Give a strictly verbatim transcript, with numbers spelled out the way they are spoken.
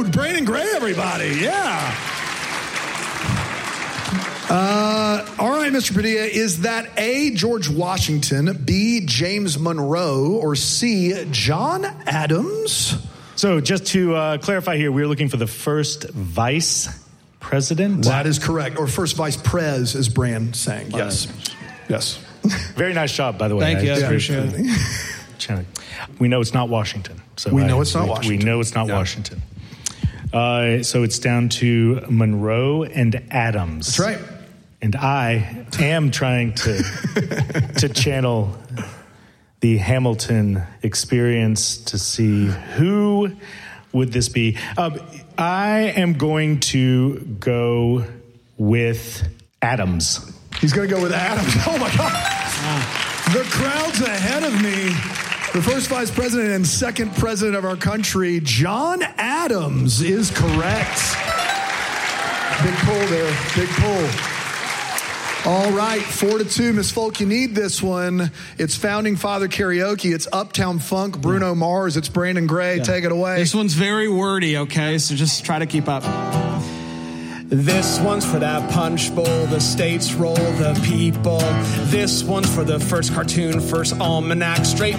Brandon Gray, everybody. Yeah. Uh, all right, Mister Padilla, is that A, George Washington, B, James Monroe, or C, John Adams? So just to uh, clarify here, we're looking for the first vice president? That is correct. Or first vice pres, as Brand sang. Yes. Yes. Very nice job, by the way. Thank you. I I appreciate it. We know it's not Washington. So we know I, it's not we, Washington. We know it's not yeah. Washington. Uh, so it's down to Monroe and Adams. That's right. And I am trying to to channel the Hamilton experience to see who would this be. Um, I am going to go with Adams. He's going to go with Adams. Oh, my God. Wow. The crowd's ahead of me. The first vice president and second president of our country, John Adams, is correct. Big pull there. Big pull. All right, four to two. Miss Folk, you need this one. It's Founding Father karaoke. It's Uptown Funk, Bruno Mars. It's Brandon Gray. Yeah. Take it away. This one's very wordy, okay? So just try to keep up. This one's for that punch bowl, the states roll, the people. This one's for the first cartoon, first almanac, straight